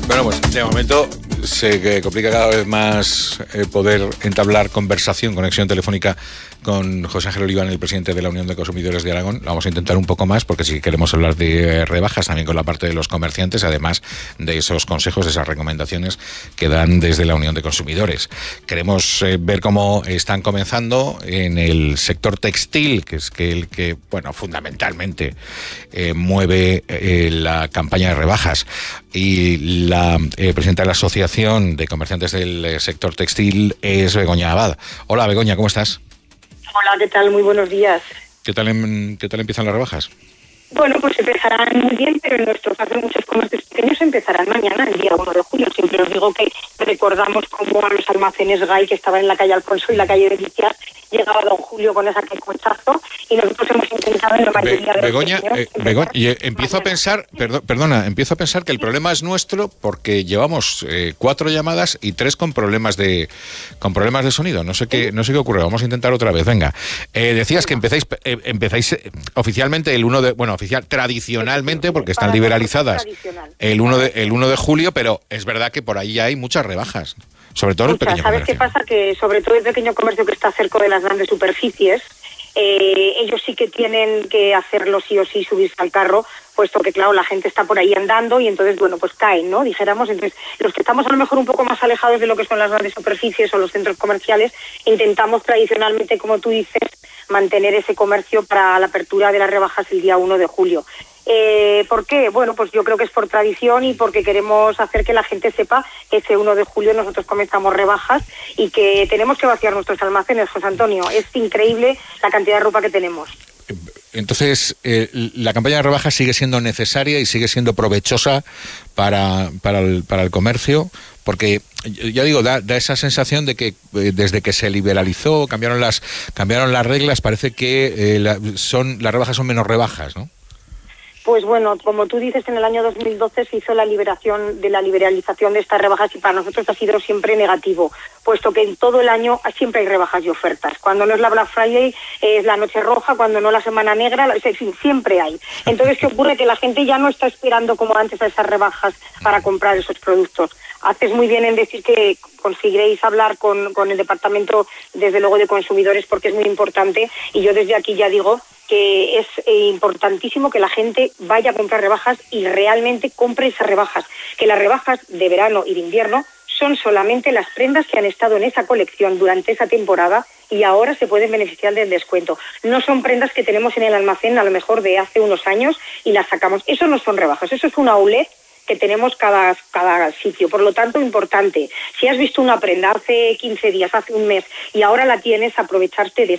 Bueno, pues de momento se complica cada vez más poder entablar conexión telefónica con José Ángel Oliván, el presidente de la Unión de Consumidores de Aragón. Lo vamos a intentar un poco más porque si queremos hablar de rebajas también con la parte de los comerciantes, además de esos consejos, esas recomendaciones que dan desde la Unión de Consumidores. Queremos ver cómo están comenzando en el sector textil, que es el que, bueno, fundamentalmente mueve la campaña de rebajas. Y la presidenta de la Asociación de Comerciantes del Sector Textil es Begoña Abad. Hola, Begoña, ¿cómo estás? Hola, ¿qué tal? Muy buenos días. ¿Qué tal empiezan las rebajas? Bueno, pues empezarán muy bien, pero en nuestro caso muchos comercios pequeños empezarán mañana, el día 1 de julio. Siempre os digo que recordamos cómo a los almacenes GAI que estaban en la calle Alfonso y la calle Delicias llegaba don Julio con ese cochazo y nosotros hemos intentado en la mayoría de Begoña, y empiezo a pensar, empiezo a pensar que el problema es nuestro porque llevamos 4 llamadas y 3 con problemas de sonido. No sé qué ocurre. Vamos a intentar otra vez. Venga. Decías que empezáis oficialmente el 1 de, bueno, oficial tradicionalmente porque están liberalizadas el 1 de julio, pero es verdad que por ahí hay muchas rebajas. Sobre todo el pequeño comercio. ¿Sabes qué pasa? Que sobre todo el pequeño comercio que está cerca de las grandes superficies, ellos sí que tienen que hacerlo sí o sí, subirse al carro, puesto que, claro, la gente está por ahí andando y entonces, bueno, pues caen, ¿no? Dijéramos, entonces, los que estamos a lo mejor un poco más alejados de lo que son las grandes superficies o los centros comerciales, intentamos tradicionalmente, como tú dices, mantener ese comercio para la apertura de las rebajas el día 1 de julio. ¿Por qué? Bueno, pues yo creo que es por tradición y porque queremos hacer que la gente sepa que ese 1 de julio nosotros comenzamos rebajas y que tenemos que vaciar nuestros almacenes, José Antonio. Es increíble la cantidad de ropa que tenemos. Entonces, la campaña de rebajas sigue siendo necesaria y sigue siendo provechosa para el comercio, porque ya digo, da esa sensación de que desde que se liberalizó, cambiaron las reglas, parece que las rebajas son menos rebajas, ¿no? Pues bueno, como tú dices, en el año 2012 se hizo la liberalización de estas rebajas y para nosotros ha sido siempre negativo, puesto que en todo el año siempre hay rebajas y ofertas. Cuando no es la Black Friday es la Noche Roja, cuando no la Semana Negra, en fin, siempre hay. Entonces, ¿qué ocurre? Que la gente ya no está esperando como antes a esas rebajas para comprar esos productos. Haces muy bien en decir que conseguiréis hablar con el departamento, desde luego, de consumidores, porque es muy importante y yo desde aquí ya digo que es importantísimo que la gente vaya a comprar rebajas y realmente compre esas rebajas, que las rebajas de verano y de invierno son solamente las prendas que han estado en esa colección durante esa temporada y ahora se pueden beneficiar del descuento. No son prendas que tenemos en el almacén a lo mejor de hace unos años y las sacamos. Eso no son rebajas, eso es un outlet que tenemos cada sitio. Por lo tanto, importante, si has visto una prenda hace 15 días, hace un mes y ahora la tienes, aprovecharte de